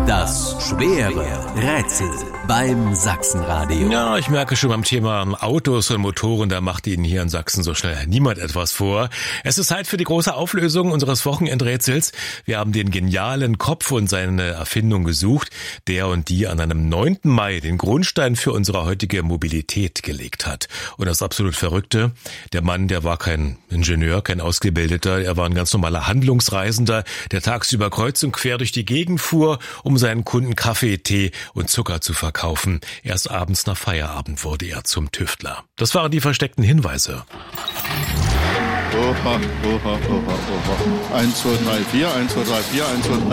Das schwere Rätsel beim Sachsenradio. Ja, ich merke schon beim Thema Autos und Motoren, da macht Ihnen hier in Sachsen so schnell niemand etwas vor. Es ist Zeit für die große Auflösung unseres Wochenendrätsels. Wir haben den genialen Kopf und seine Erfindung gesucht, der und die an einem 9. Mai den Grundstein für unsere heutige Mobilität gelegt hat. Und das absolut Verrückte, der Mann, der war kein Ingenieur, kein Ausgebildeter, er war ein ganz normaler Handlungsreisender, der tagsüber kreuz und quer durch die Gegend fuhr, um seinen Kunden Kaffee, Tee und Zucker zu verkaufen. Erst abends nach Feierabend wurde er zum Tüftler. Das waren die versteckten Hinweise. Oha, oha, oha, oha. 1, 2, 3, 4, 1, 2, 3, 4, 1, 2, 3.